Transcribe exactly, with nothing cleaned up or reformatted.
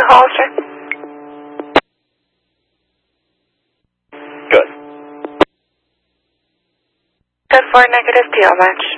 call, sir? Good. Good for a negative P O match.